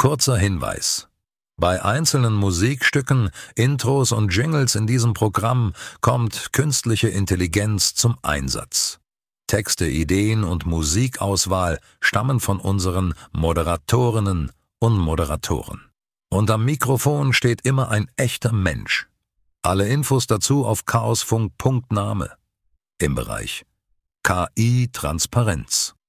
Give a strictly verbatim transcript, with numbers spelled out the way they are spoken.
Kurzer Hinweis: Bei einzelnen Musikstücken, Intros und Jingles in diesem Programm kommt künstliche Intelligenz zum Einsatz. Texte, Ideen und Musikauswahl stammen von unseren Moderatorinnen und Moderatoren. Und am Mikrofon steht immer ein echter Mensch. Alle Infos dazu auf chaosfunk punkt name im Bereich K I-Transparenz.